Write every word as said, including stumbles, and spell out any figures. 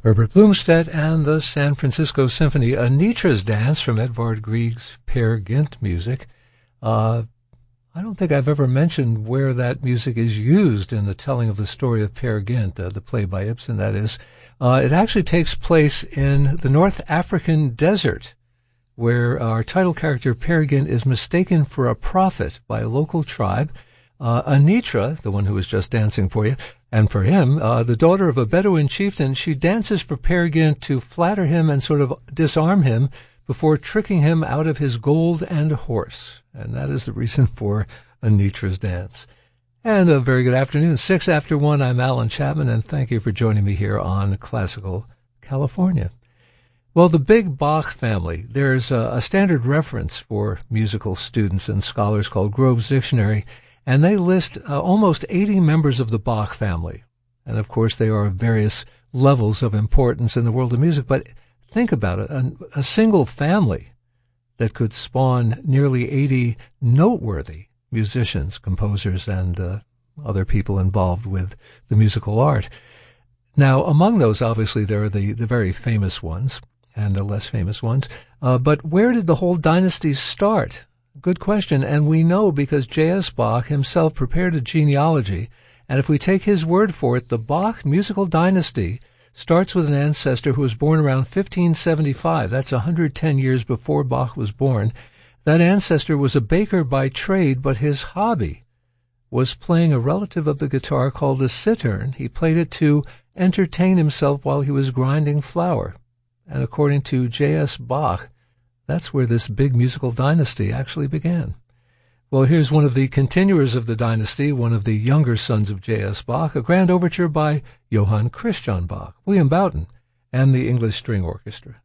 Herbert Blomstedt and the San Francisco Symphony, Anitra's Dance from Edvard Grieg's Peer Gynt music. Uh, I don't think I've ever mentioned where that music is used in the telling of the story of Peer Gynt, uh, the play by Ibsen, that is. Uh, it actually takes place in the North African desert, where our title character, Peer Gynt, is mistaken for a prophet by a local tribe. Uh, Anitra, the one who was just dancing for you, and for him, uh, the daughter of a Bedouin chieftain, she dances for Peer Gynt to flatter him and sort of disarm him before tricking him out of his gold and horse. And that is the reason for Anitra's Dance. And a very good afternoon. Six after one, I'm Alan Chapman, and thank you for joining me here on Classical California. Well, the Big Bach family, there's a, a standard reference for musical students and scholars called Grove's Dictionary, and they list uh, almost eighty members of the Bach family. And, of course, they are of various levels of importance in the world of music. But think about it, a, a single family that could spawn nearly eighty noteworthy musicians, composers, and uh, other people involved with the musical art. Now, among those, obviously, there are the, the very famous ones and the less famous ones. Uh, but where did the whole dynasty start? Good question, and we know because J S. Bach himself prepared a genealogy, and if we take his word for it, the Bach musical dynasty starts with an ancestor who was born around fifteen seventy-five. That's one hundred ten years before Bach was born. That ancestor was a baker by trade, but his hobby was playing a relative of the guitar called the cittern. He played it to entertain himself while he was grinding flour. And according to J S. Bach, that's where this big musical dynasty actually began. Well, here's one of the continuers of the dynasty, one of the younger sons of J S. Bach, a grand overture by Johann Christian Bach, William Boughton, and the English String Orchestra.